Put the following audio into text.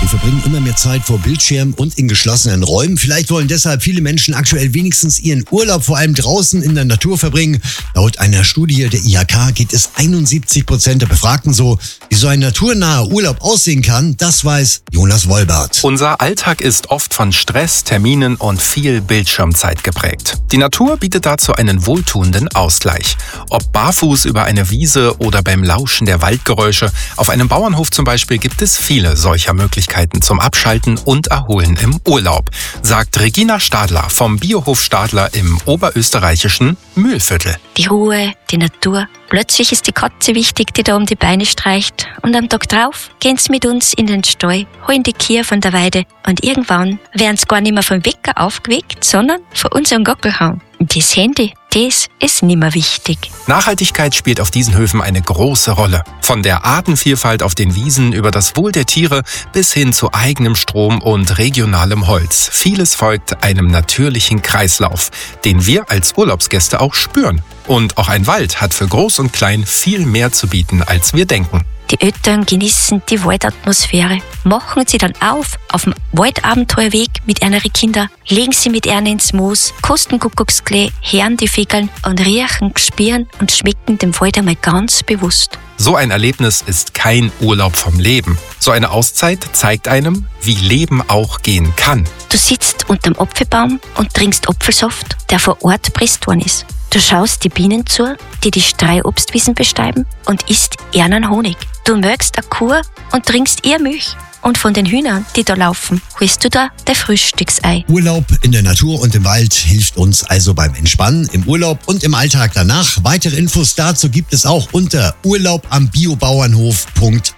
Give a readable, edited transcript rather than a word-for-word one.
verbringen immer mehr Zeit vor Bildschirmen und in geschlossenen Räumen. Vielleicht wollen deshalb viele Menschen aktuell wenigstens ihren Urlaub vor allem draußen in der Natur verbringen. Laut einer Studie der IHK geht es 71% der Befragten so. Wie so ein naturnaher Urlaub aussehen kann, das weiß Jonas Wolbert. Unser Alltag ist oft von Stress, Terminen und viel Bildschirmzeit geprägt. Die Natur bietet dazu einen wohltuenden Ausgleich. Ob barfuß über eine Wiese oder beim Lauschen der Waldgeräusche, auf einem Bauernhof zum Beispiel gibt es viele solcher Möglichkeiten zum Abschalten und Erholen im Urlaub, sagt Regina Stadler vom Biohof Stadler im oberösterreichischen Mühlviertel. Die Ruhe, die Natur. Plötzlich ist die Katze wichtig, die da um die Beine streicht. Und am Tag drauf gehen sie mit uns in den Stall, holen die Kühe von der Weide. Und irgendwann werden sie gar nicht mehr vom Wecker aufgeweckt, sondern von unserem Gockelhaum. Und das Handy, das ist nicht mehr wichtig. Nachhaltigkeit spielt auf diesen Höfen eine große Rolle. Von der Artenvielfalt auf den Wiesen über das Wohl der Tiere bis hin zu eigenem Strom und regionalem Holz. Vieles folgt einem natürlichen Kreislauf, den wir als Urlaubsgäste auch spüren. Und auch ein Wald hat für Groß und Klein viel mehr zu bieten, als wir denken. Die Eltern genießen die Waldatmosphäre, machen sie dann auf dem Waldabenteuerweg mit ihren Kindern, legen sie mit ihnen ins Moos, kosten Kuckucksklee, hören die Vögel und riechen, spüren und schmecken dem Wald einmal ganz bewusst. So ein Erlebnis ist kein Urlaub vom Leben. So eine Auszeit zeigt einem, wie Leben auch gehen kann. Du sitzt unterm Apfelbaum und trinkst Apfelsaft, der vor Ort presst worden ist. Du schaust die Bienen zu, die Streuobstwiesen bestäuben und isst ihren Honig. Du melkst eine Kuh und trinkst ihr Milch. Und von den Hühnern, die da laufen, holst du da dein Frühstücksei. Urlaub in der Natur und im Wald hilft uns also beim Entspannen, im Urlaub und im Alltag danach. Weitere Infos dazu gibt es auch unter urlaubambiobauernhof.at.